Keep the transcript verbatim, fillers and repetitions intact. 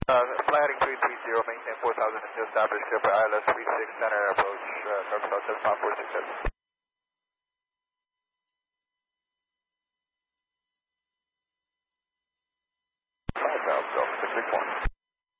Uh, fly heading three three zero, maintain four thousand, and established for I L S three six, center approach, uh, North South seven five four six seven.